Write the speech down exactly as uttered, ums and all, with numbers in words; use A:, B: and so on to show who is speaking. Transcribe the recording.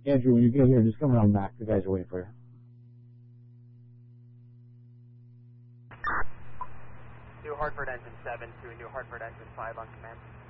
A: Andrew, when you get here, just come around back. The guys are waiting for you.
B: New Hartford engine seven to New Hartford engine five on command.